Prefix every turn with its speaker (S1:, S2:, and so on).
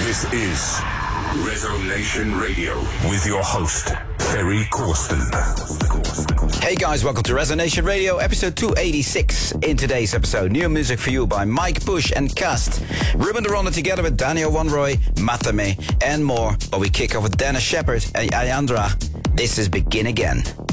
S1: This is Resonation Radio with your host, Ferry Corsten.
S2: Hey guys, welcome to Resonation Radio, episode 286. In today's episode, new music for you by Mike Bush and Cast. Ruben de Ronde together with Daniel Wanroy, Matame, and more. But we kick off with Dennis Shepard and Ayandra. This is Begin Again.